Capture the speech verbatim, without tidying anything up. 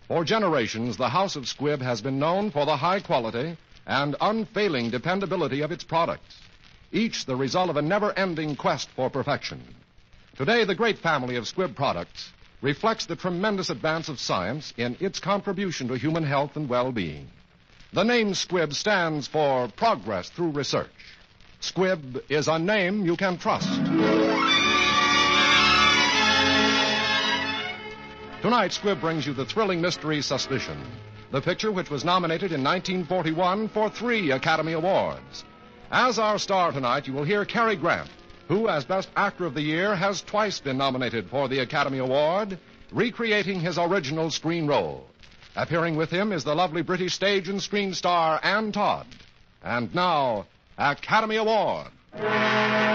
For generations, the House of Squibb has been known for the high quality and unfailing dependability of its products, each the result of a never-ending quest for perfection. Today, the great family of Squibb products reflects the tremendous advance of science in its contribution to human health and well-being. The name Squibb stands for progress through research. Squibb is a name you can trust. Tonight, Squibb brings you the thrilling mystery Suspicion, the picture which was nominated in nineteen forty-one for three Academy Awards. As our star tonight, you will hear Cary Grant, who, as Best Actor of the Year, has twice been nominated for the Academy Award, recreating his original screen role. Appearing with him is the lovely British stage and screen star Ann Todd. And now, Academy Award.